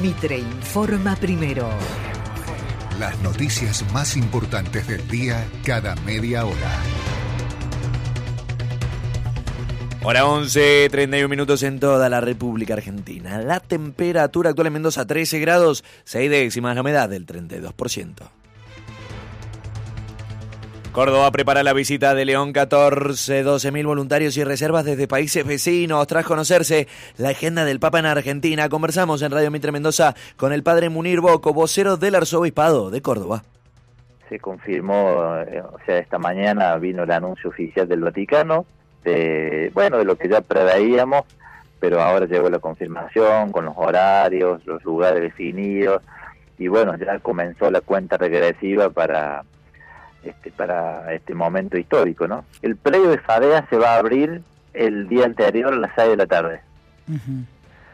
Mitre informa primero. Las noticias más importantes del día cada media hora. Hora 11, 31 minutos en toda la República Argentina. La temperatura actual en Mendoza 13 grados, 6 décimas, la humedad del 32%. Córdoba prepara la visita de León 14, 12.000 voluntarios y reservas desde países vecinos. Tras conocerse la agenda del Papa en Argentina, conversamos en Radio Mitre Mendoza con el padre Munir Bocco, vocero del Arzobispado de Córdoba. Se confirmó, esta mañana vino el anuncio oficial del Vaticano, de lo que ya preveíamos, pero ahora llegó la confirmación con los horarios, los lugares definidos, y ya comenzó la cuenta regresiva para este momento histórico, ¿no? El predio de Fadea se va a abrir el día anterior a las 6 de la tarde. Uh-huh.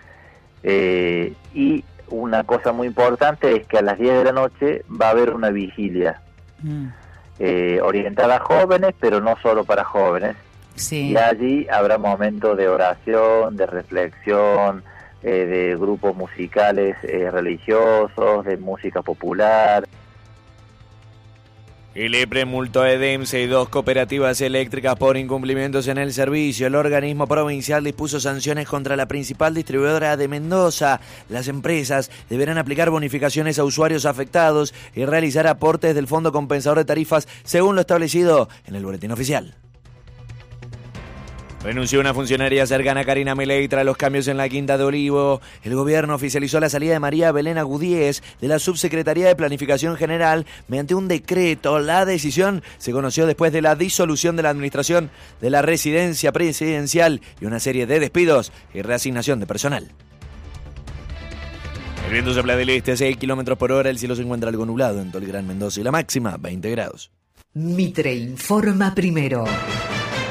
Y una cosa muy importante es que a las 10 de la noche va a haber una vigilia orientada a jóvenes, pero no solo para jóvenes. Sí. Y allí habrá momentos de oración, de reflexión, de grupos musicales religiosos, de música popular. El EPRE multó a EDEMSA y 2 cooperativas eléctricas por incumplimientos en el servicio. El organismo provincial dispuso sanciones contra la principal distribuidora de Mendoza. Las empresas deberán aplicar bonificaciones a usuarios afectados y realizar aportes del Fondo Compensador de Tarifas según lo establecido en el boletín oficial. Renunció una funcionaria cercana a Karina Milei tras los cambios en la Quinta de Olivo. El gobierno oficializó la salida de María Belén Agudíez de la Subsecretaría de Planificación General mediante un decreto. La decisión se conoció después de la disolución de la administración de la residencia presidencial y una serie de despidos y reasignación de personal. El viento sopla del este a 6 kilómetros por hora. El cielo se encuentra algo nublado en todo el Gran Mendoza y la máxima 20 grados. Mitre informa primero.